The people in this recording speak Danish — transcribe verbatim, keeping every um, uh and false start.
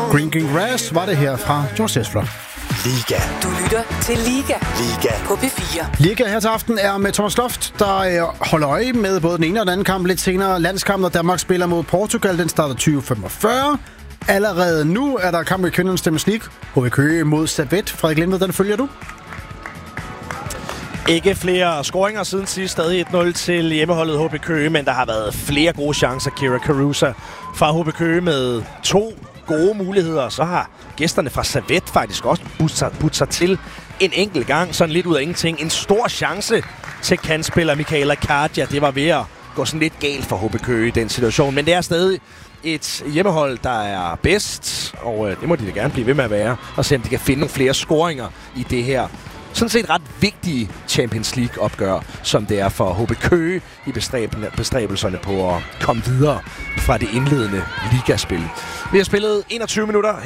Green Green Grass var det her fra George Ezra. Liga. Du lytter til Liga. Liga. På P fire. Liga her til aften er med Thomas Loft, der holder øje med både den ene og den anden kamp. Lidt senere landskampen, og Danmark spiller mod Portugal. Den starter tyve femogfyrre. Allerede nu er der kamp i kvindernes Champions League. H B Køge mod Servette. Frederik Lindved, den følger du? Ikke flere scoringer siden sidst. Stadig et nul til hjemmeholdet H B Køge, men der har været flere gode chancer. Kira Carusa fra H B Køge med to gode muligheder. Så har gæsterne fra Servette faktisk også budt sig til en enkelt gang. Sådan lidt ud af ingenting. En stor chance til kantspiller Michaela Cardia. Det var ved at gå sådan lidt galt for H B Køge i den situation. Men det er stadig et hjemmehold, der er bedst. Og øh, det må de da gerne blive ved med at være. Og se om de kan finde nogle flere scoringer i det her sådan set ret vigtige Champions League-opgør, som det er for H B Køge i bestræbelserne på at komme videre fra det indledende ligaspil. Vi har spillet enogtyve minutter